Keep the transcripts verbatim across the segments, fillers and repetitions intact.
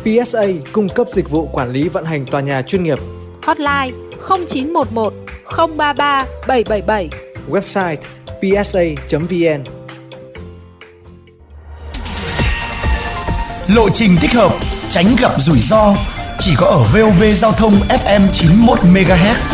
pê ét a cung cấp dịch vụ quản lý vận hành tòa nhà chuyên nghiệp. Hotline không chín một một không ba ba bảy bảy bảy. Website pê ét a chấm vê en. Lộ trình thích hợp, tránh gặp rủi ro, chỉ có ở vê o vê Giao thông ép em chín mươi mốt mê ga héc.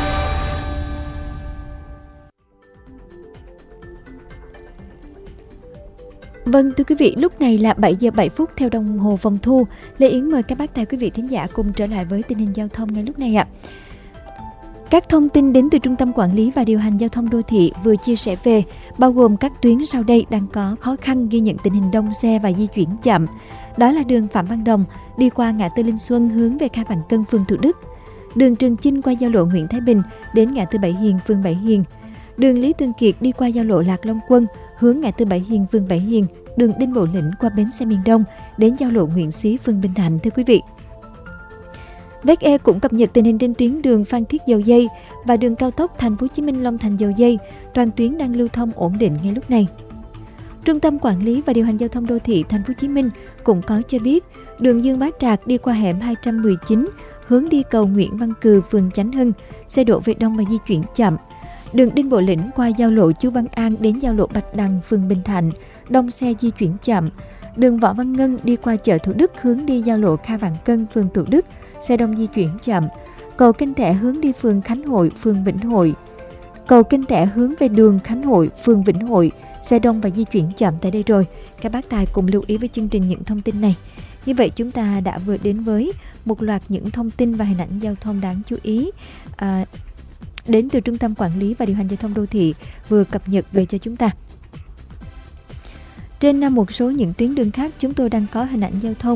Vâng, thưa quý vị, lúc này là bảy giờ bảy phút theo đồng hồ phòng thu. Lê Yến mời các bác tài quý vị thính giả cùng trở lại với tình hình giao thông ngay lúc này ạ. Các thông tin đến từ Trung tâm Quản lý và Điều hành Giao thông Đô thị vừa chia sẻ về, bao gồm các tuyến sau đây đang có khó khăn ghi nhận tình hình đông xe và di chuyển chậm. Đó là đường Phạm Văn Đồng đi qua ngã tư Linh Xuân hướng về Kha Vạn Cân, phường Thủ Đức. Đường Trường Chinh qua giao lộ Nguyễn Thái Bình đến ngã tư Bảy Hiền, phường Bảy Hiền. Đường Lý Tương Kiệt đi qua giao lộ Lạc Long Quân hướng ngã tư Bảy Hiền, phường Bảy Hiền. Đường Đinh Bộ Lĩnh qua bến xe miền Đông đến giao lộ Nguyễn Xí, phường Bình Thạnh. Thưa quý vị, vê kép e cũng cập nhật tình hình trên tuyến đường Phan Thiết Dầu Dây và đường cao tốc Thành phố Hồ Chí Minh Long Thành Dầu Dây, toàn tuyến đang lưu thông ổn định ngay lúc này. Trung tâm Quản lý và Điều hành Giao thông Đô thị Thành phố Hồ Chí Minh cũng có cho biết, đường Dương Bá Trạc đi qua hẻm hai trăm mười chín hướng đi cầu Nguyễn Văn Cừ, phường Chánh Hưng, xe đổ về đông và di chuyển chậm. Đường Đinh Bộ Lĩnh qua giao lộ Chu Văn An đến giao lộ Bạch Đằng, phường Bình Thạnh, đông xe di chuyển chậm. Đường Võ Văn Ngân đi qua chợ Thủ Đức hướng đi giao lộ Kha Vạn Cân, phường Thủ Đức, xe đông di chuyển chậm. Cầu Kinh Tẻ hướng đi phường Khánh Hội, phường Vĩnh Hội. Cầu Kinh Tẻ hướng về đường Khánh Hội, phường Vĩnh Hội, xe đông và di chuyển chậm tại đây rồi. Các bác tài cùng lưu ý với chương trình những thông tin này. Như vậy chúng ta đã vừa đến với một loạt những thông tin và hình ảnh giao thông đáng chú ý à, đến từ Trung tâm Quản lý và Điều hành Giao thông Đô thị vừa cập nhật về cho chúng ta. Trên một số những tuyến đường khác, chúng tôi đang có hình ảnh giao thông